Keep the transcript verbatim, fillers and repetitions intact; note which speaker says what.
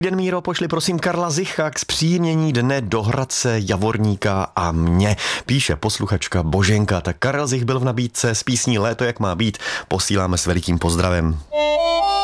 Speaker 1: Den Míro, pošli prosím Karla Zicha k zpříjemnění dne do Hradce, Javorníka a mě. Píše posluchačka Boženka. Tak Karel Zich byl v nabídce s písní Léto jak má být. Posíláme s velikým pozdravem.